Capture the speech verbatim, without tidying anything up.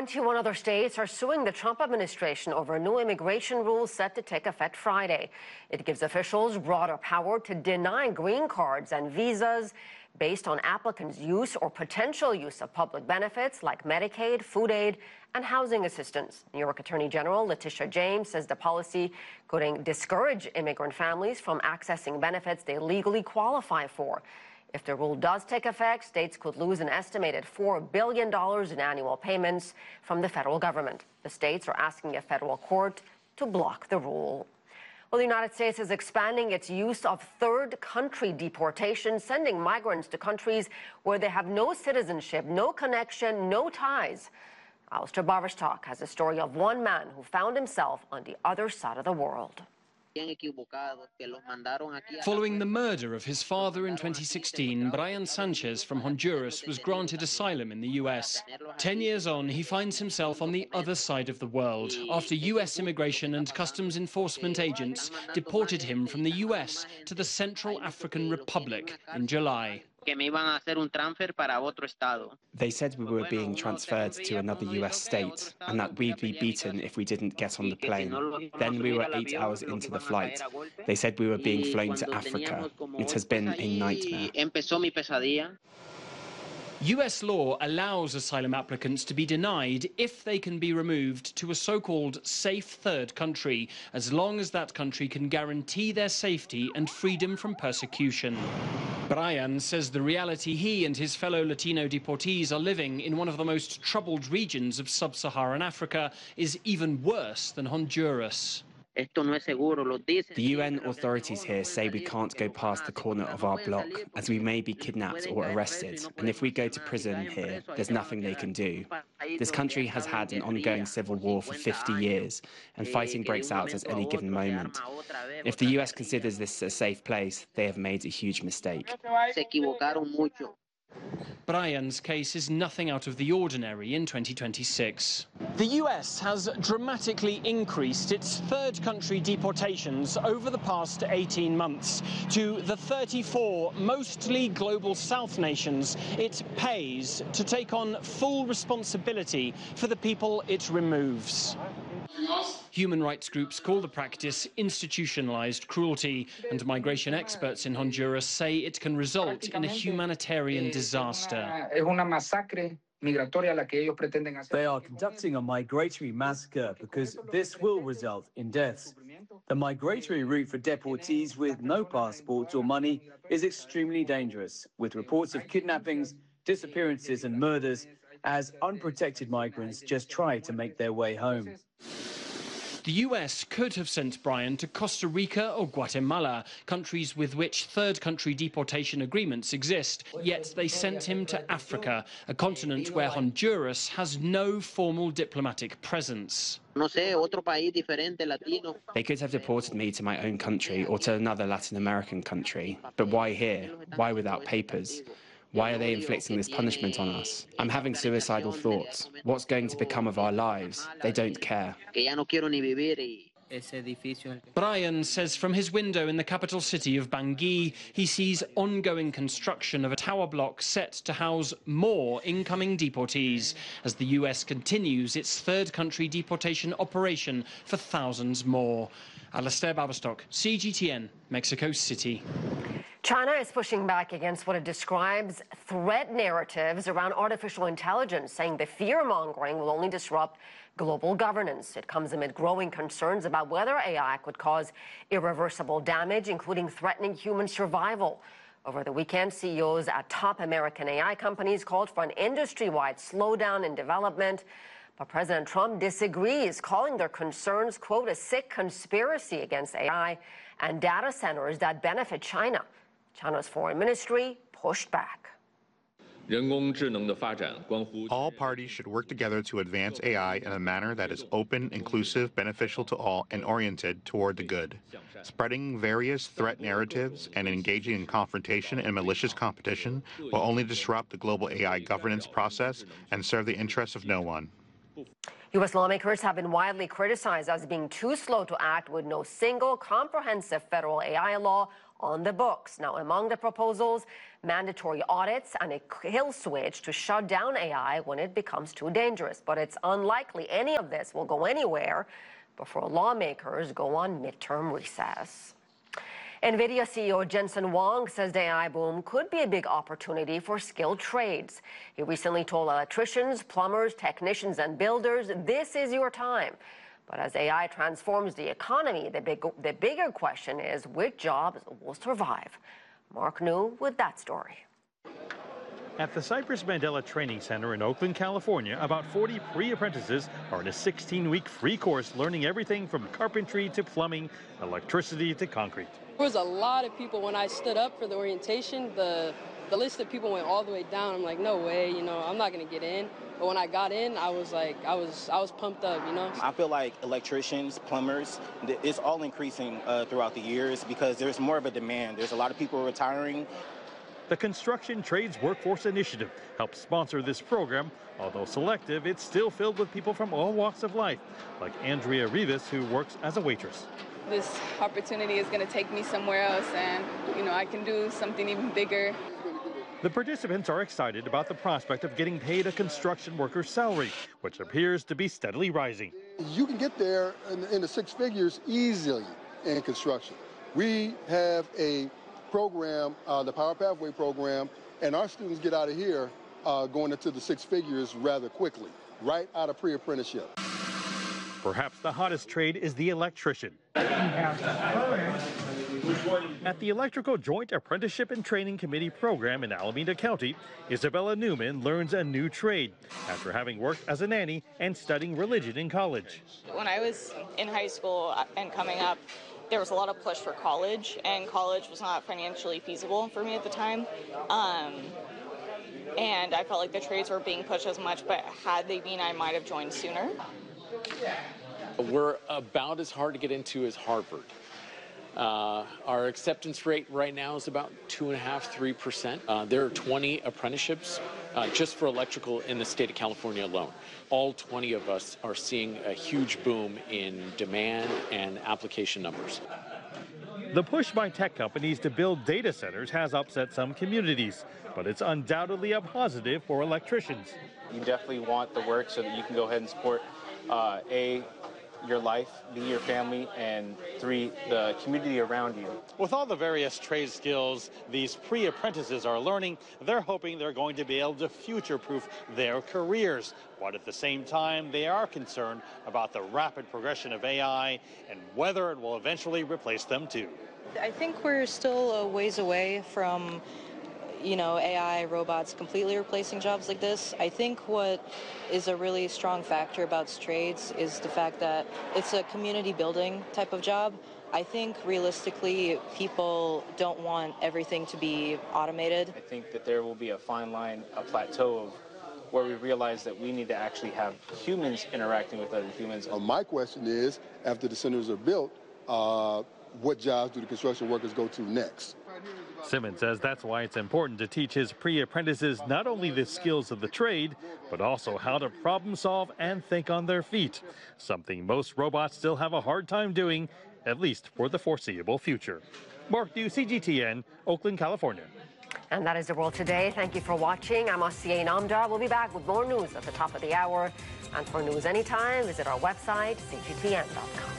twenty-one other states are suing the Trump administration over new immigration rules set to take effect Friday. It gives officials broader power to deny green cards and visas based on applicants' use or potential use of public benefits like Medicaid, food aid, and housing assistance. New York Attorney General Letitia James says the policy could discourage immigrant families from accessing benefits they legally qualify for. If the rule does take effect, states could lose an estimated four billion dollars in annual payments from the federal government. The states are asking a federal court to block the rule. Well, the United States is expanding its use of third country deportation, sending migrants to countries where they have no citizenship, no connection, no ties. Alistair Barverstock has a story of one man who found himself on the other side of the world. Following the murder of his father in twenty sixteen, Brian Sanchez from Honduras was granted asylum in the U S. Ten years on, he finds himself on the other side of the world after U S immigration and customs enforcement agents deported him from the U S to the Central African Republic in July. They said we were being transferred to another U S state and that we'd be beaten if we didn't get on the plane. Then we were eight hours into the flight. They said we were being flown to Africa. It has been a nightmare. U S law allows asylum applicants to be denied if they can be removed to a so-called safe third country, as long as that country can guarantee their safety and freedom from persecution. Brian says the reality he and his fellow Latino deportees are living in one of the most troubled regions of sub-Saharan Africa is even worse than Honduras. The U N authorities here say we can't go past the corner of our block, as we may be kidnapped or arrested, and if we go to prison here, there's nothing they can do. This country has had an ongoing civil war for fifty years, and fighting breaks out at any given moment. If the U S considers this a safe place, they have made a huge mistake. Brian's case is nothing out of the ordinary in twenty twenty-six. The U S has dramatically increased its third country deportations over the past eighteen months. To the thirty-four mostly global South nations, it pays to take on full responsibility for the people it removes. Human rights groups call the practice institutionalized cruelty, and migration experts in Honduras say it can result in a humanitarian disaster. They are conducting a migratory massacre because this will result in deaths. The migratory route for deportees with no passports or money is extremely dangerous, with reports of kidnappings, disappearances and murders as unprotected migrants just try to make their way home. The U S could have sent Brian to Costa Rica or Guatemala, countries with which third country deportation agreements exist, yet they sent him to Africa, a continent where Honduras has no formal diplomatic presence. They could have deported me to my own country or to another Latin American country, but why here? Why without papers? Why are they inflicting this punishment on us? I'm having suicidal thoughts. What's going to become of our lives? They don't care. Brian says from his window in the capital city of Bangui, he sees ongoing construction of a tower block set to house more incoming deportees as the U S continues its third country deportation operation for thousands more. Alistair Barverstock, C G T N, Mexico City. China is pushing back against what it describes threat narratives around artificial intelligence, saying the fear-mongering will only disrupt global governance. It comes amid growing concerns about whether A I could cause irreversible damage, including threatening human survival. Over the weekend, C E Os at top American A I companies called for an industry-wide slowdown in development. But President Trump disagrees, calling their concerns, quote, a sick conspiracy against A I and data centers that benefit China. China's foreign ministry pushed back. All parties should work together to advance A I in a manner that is open, inclusive, beneficial to all, and oriented toward the good. Spreading various threat narratives and engaging in confrontation and malicious competition will only disrupt the global A I governance process and serve the interests of no one. U S lawmakers have been widely criticized as being too slow to act with no single comprehensive federal A I law on the books. Now, among the proposals, mandatory audits and a kill switch to shut down A I when it becomes too dangerous. But it's unlikely any of this will go anywhere before lawmakers go on midterm recess. NVIDIA C E O Jensen Huang says the A I boom could be a big opportunity for skilled trades. He recently told electricians, plumbers, technicians, and builders, this is your time. But as A I transforms the economy, the, big, the bigger question is which jobs will survive. Mark New with that story. At the Cypress Mandela Training Center in Oakland, California, about forty pre-apprentices are in a sixteen-week free course learning everything from carpentry to plumbing, electricity to concrete. There was a lot of people when I stood up for the orientation. The, the list of people went all the way down. I'm like, no way, you know, I'm not going to get in. But when I got in, I was like, I was, I was pumped up, you know. I feel like electricians, plumbers, it's all increasing uh, throughout the years because there's more of a demand. There's a lot of people retiring. The Construction Trades Workforce Initiative helps sponsor this program. Although selective, it's still filled with people from all walks of life, like Andrea Rivas, who works as a waitress. This opportunity is going to take me somewhere else, and, you know, I can do something even bigger. The participants are excited about the prospect of getting paid a construction worker's salary, which appears to be steadily rising. You can get there in, in the six figures easily in construction. We have a program, uh, the Power Pathway program, and our students get out of here uh, going into the six figures rather quickly, right out of pre-apprenticeship. Perhaps the hottest trade is the electrician. At the Electrical Joint Apprenticeship and Training Committee program in Alameda County, Isabella Newman learns a new trade after having worked as a nanny and studying religion in college. When I was in high school and coming up, there was a lot of push for college, and college was not financially feasible for me at the time. Um, and I felt like the trades were being pushed as much, but had they been, I might have joined sooner. We're about as hard to get into as Harvard. Uh, our acceptance rate right now is about two and a half, three percent. Uh, there are twenty apprenticeships uh, just for electrical in the state of California alone. All twenty of us are seeing a huge boom in demand and application numbers. The push by tech companies to build data centers has upset some communities, but it's undoubtedly a positive for electricians. You definitely want the work so that you can go ahead and support uh, A, your life, B, your family, and three, the community around you. With all the various trade skills these pre-apprentices are learning, they're hoping they're going to be able to future-proof their careers. But at the same time, they are concerned about the rapid progression of A I and whether it will eventually replace them too. I think we're still a ways away from you know, A I, robots completely replacing jobs like this. I think what is a really strong factor about trades is the fact that it's a community building type of job. I think realistically, people don't want everything to be automated. I think that there will be a fine line, a plateau of where we realize that we need to actually have humans interacting with other humans. Uh, my question is, after the centers are built, uh, what jobs do the construction workers go to next? Simmons says that's why it's important to teach his pre-apprentices not only the skills of the trade, but also how to problem solve and think on their feet, something most robots still have a hard time doing, at least for the foreseeable future. Mark Dew, C G T N, Oakland, California. And that is the world today. Thank you for watching. I'm Asiye Namdar. We'll be back with more news at the top of the hour. And for news anytime, visit our website, C G T N dot com.